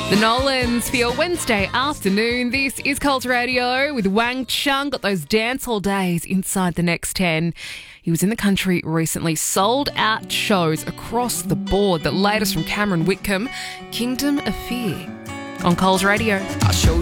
The Nolans for your Wednesday afternoon. This is Cult Radio with Wang Chung. Got those dance hall days inside the Next 10. He was in the country recently, sold out shows across the board. The latest from Cameron Whitcomb, Kingdom of Fear, on Coles Radio.